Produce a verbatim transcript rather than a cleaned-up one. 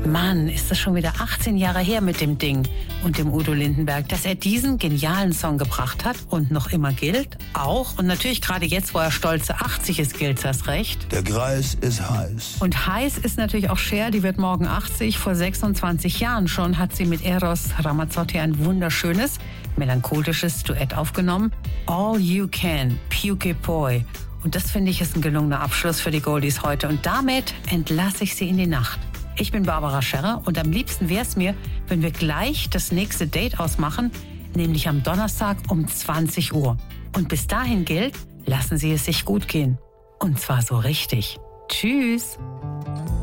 Mann, ist das schon wieder achtzehn Jahre her mit dem Ding und dem Udo Lindenberg, dass er diesen genialen Song gebracht hat und noch immer gilt. Auch und natürlich gerade jetzt, wo er stolze achtzig ist, gilt das recht. Der Greis ist heiß. Und heiß ist natürlich auch Cher, die wird morgen achtzig. Vor sechsundzwanzig Jahren schon hat sie mit Eros Ramazzotti ein wunderschönes, melancholisches Duett aufgenommen. All You Can, Puke Poi. Und das finde ich ist ein gelungener Abschluss für die Goldies heute. Und damit entlasse ich sie in die Nacht. Ich bin Barbara Scherrer und am liebsten wäre es mir, wenn wir gleich das nächste Date ausmachen, nämlich am Donnerstag um zwanzig Uhr. Und bis dahin gilt, lassen Sie es sich gut gehen. Und zwar so richtig. Tschüss.